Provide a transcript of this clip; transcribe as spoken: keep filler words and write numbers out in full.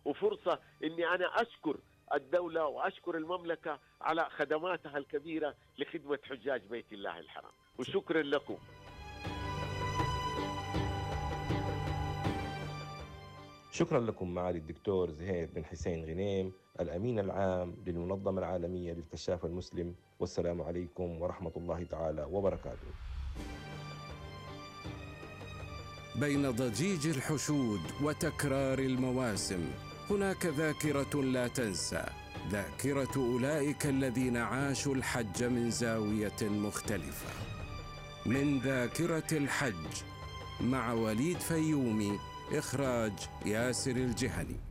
وفرصة أني أنا أشكر الدولة وأشكر المملكة على خدماتها الكبيرة لخدمة حجاج بيت الله الحرام، وشكرا لكم. شكرا لكم معالي الدكتور زهير بن حسين غنيم، الأمين العام للمنظمة العالمية للكشاف المسلم. والسلام عليكم ورحمة الله تعالى وبركاته. بين ضجيج الحشود وتكرار المواسم هناك ذاكرة لا تنسى، ذاكرة أولئك الذين عاشوا الحج من زاوية مختلفة. من ذاكرة الحج مع وليد فيومي، إخراج ياسر الجهني.